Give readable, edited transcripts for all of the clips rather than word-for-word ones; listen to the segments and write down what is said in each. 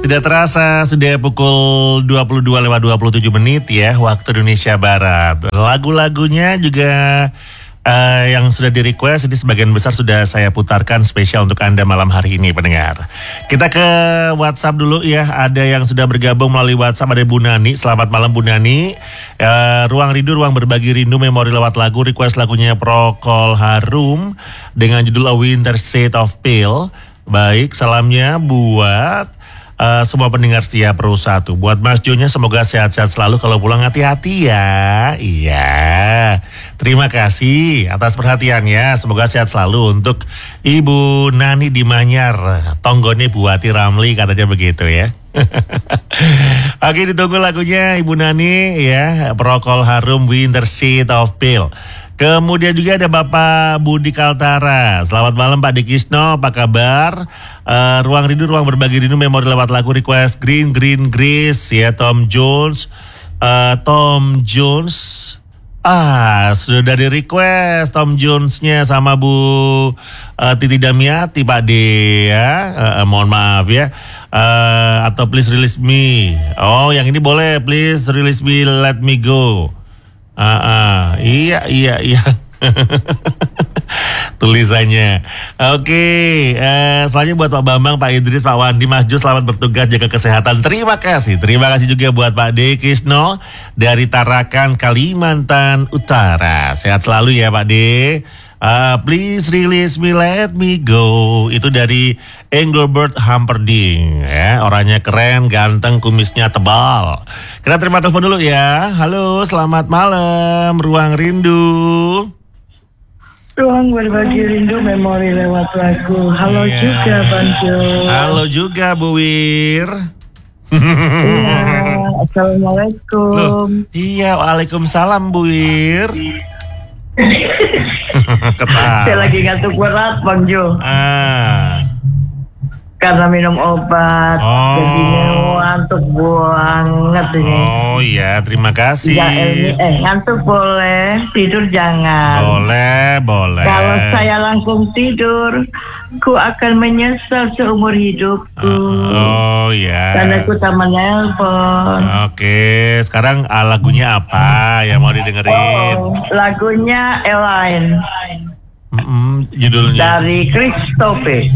Tidak terasa sudah pukul 22:27 ya, waktu Indonesia Barat. Lagu-lagunya juga yang sudah di-request ini sebagian besar sudah saya putarkan spesial untuk Anda malam hari ini, pendengar. Kita ke WhatsApp dulu ya. Ada yang sudah bergabung melalui WhatsApp, ada Bu Nani. Selamat malam Bu Nani. Ruang Rindu, ruang berbagi rindu, memori lewat lagu. Request lagunya Procol Harum dengan judul A Winter Shade of Pale. Baik, salamnya buat semua pendengar setia Pro 1. Buat Mas Jonya semoga sehat-sehat selalu, kalau pulang hati-hati ya. Iya. Terima kasih atas perhatiannya. Semoga sehat selalu untuk Ibu Nani di Manyar. Tonggone Buati Ramli katanya begitu ya. Oke, ditunggu lagunya Ibu Nani ya. Procol Harum Winter Shade of Pale. Kemudian juga ada Bapak Budi Kaltara. Selamat malam Pak Dikisno, apa kabar? Ruang Rindu, ruang berbagi rindu, memori lewat lagu. Request Green Grace ya, Tom Jones. Sudah di request Tom Jones-nya sama Bu Titi Damiati Pak D ya. Mohon maaf ya. Atau Please Release Me. Oh, yang ini boleh, Please Release Me, Let Me Go. Iya. Tulisannya. Oke, selanjutnya buat Pak Bambang, Pak Idris, Pak Wandi, Mas Jo, selamat bertugas, jaga kesehatan. Terima kasih juga buat Pak D Kisno dari Tarakan, Kalimantan Utara. Sehat selalu ya Pak D. Please release me, let me go. Itu dari Engelbert Humperdinck ya. Orangnya keren, ganteng, kumisnya tebal. Kita terima telepon dulu ya. Halo, selamat malam Ruang Rindu. Ruang berbagi rindu, memori lewat lagu. Halo juga Bang Jo. Halo juga Bu Wir. Iya, Assalamualaikum. Iya, waalaikumsalam Bu Wir. Saya lagi ngantuk berat Bang Jo. Karena minum obat, jadi ngantuk banget ini. Oh iya, terima kasih. Ngantuk boleh, tidur jangan. Boleh. Kalau saya langsung tidur, ku akan menyesal seumur hidupku. Oh iya. Karena ku tak menelpon. Oke, sekarang lagunya apa yang mau didengerin? Lagunya Elaine. Judulnya dari Christophe.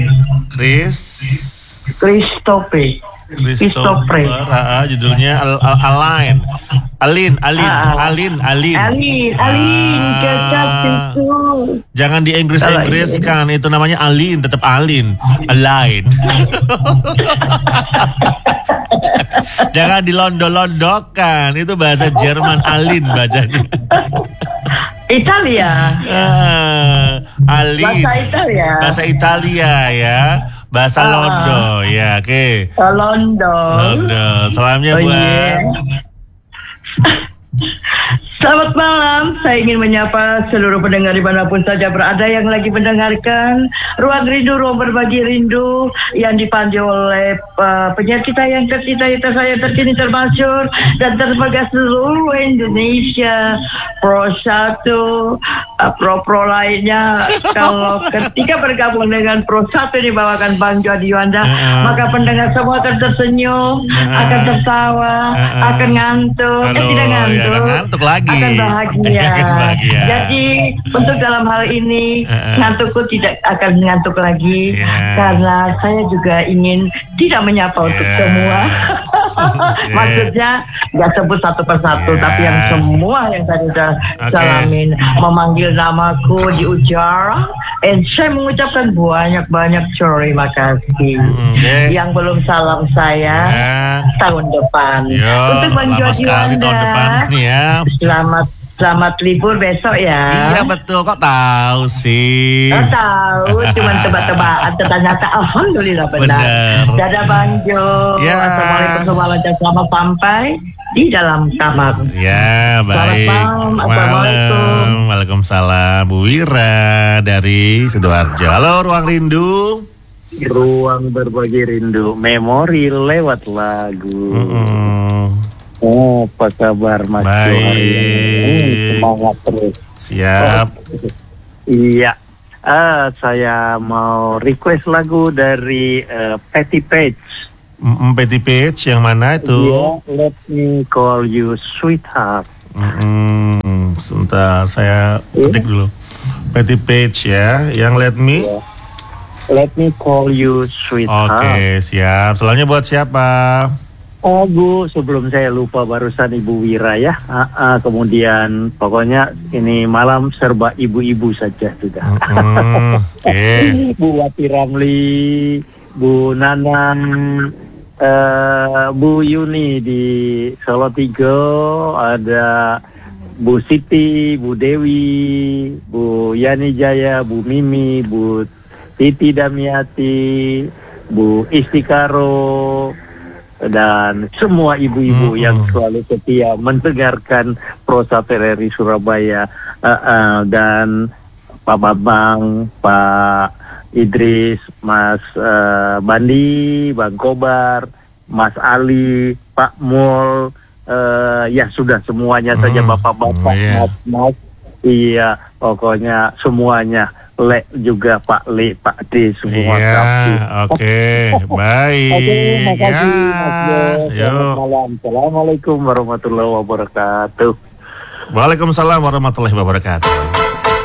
Judulnya Alin. Kekasihku. Jangan di Inggris kan, itu namanya Alin, tetap Alin. Jangan di Londo-londokan, itu bahasa Jerman. Alin bacanya. Italia. Alin. Bahasa Italia ya. Bahasa Londo ya, oke. Londo. Salamnya buat. Selamat malam, saya ingin menyapa seluruh pendengar dimanapun saja berada yang lagi mendengarkan Ruang Rindu, ruang berbagi rindu yang dipandu oleh penyiar kita yang tercinta saya terkini, termasyhur dan terbaga seluruh Indonesia. Pro 1, pro lainnya. Kalau ketika bergabung dengan Pro 1 dibawakan Bang Jo Adiwanda, maka pendengar semua akan tersenyum, akan tertawa, akan ngantuk. Tidak ngantuk lagi. Akan bahagia. Jadi untuk dalam hal ini ngantukku tidak akan ngantuk lagi, karena saya juga ingin tidak menyapa untuk semua. Maksudnya nggak sebut satu persatu, tapi yang semua yang tadi sudah salamin, memanggil namaku diujar, saya mengucapkan banyak terima kasih. Yang belum salam saya tahun depan. Untuk Bang Jo Adiwanda, Selamat libur besok ya. Iya betul, kok tahu sih? Tahu, cuma tebak-tebakan, ternyata alhamdulillah benar. Dadah Bang Jo. Assalamualaikum warahmatullahi wabarakatuh. Selamat sampai di dalam kamar. Ya, baik. Selamat malam. Assalamualaikum. Waalaikumsalam. Bu Wira dari Sidoarjo. Halo Ruang Rindu. Ruang berbagi rindu, memori lewat lagu. Apa kabar Mas Jo hari ini? Semangat terus. Siap. Iya. Saya mau request lagu dari Patti Page. Patty Page yang mana itu? Let me call you sweetheart. Sebentar, saya ketik dulu. Patty Page ya, yang Let Me. Let me call you sweetheart. Oke, siap. Soalnya buat siapa? Bu, sebelum saya lupa barusan Ibu Wira ya. Kemudian pokoknya ini malam serba ibu-ibu saja sudah. Oke. Bu Wati Ramli, Bu Nanang, Bu Yuni di Solo Tigo, ada Bu Siti, Bu Dewi, Bu Yani Jaya, Bu Mimi, Bu Titi Damiati, Bu Istikaro, dan semua ibu-ibu yang selalu setia mendengarkan Prosa TVRI Surabaya, dan Pak Bambang, Pak Idris, Mas Bandi, Bang Kobar, Mas Ali, Pak Mul, ya sudah semuanya saja bapak-bapak, mas-mas, iya pokoknya semuanya. Le juga Pak Le, Pak D, semua Oke, baik. Makasih Mas Jo. Selamat Yuk. malam. Assalamualaikum warahmatullahi wabarakatuh. Waalaikumsalam warahmatullahi wabarakatuh.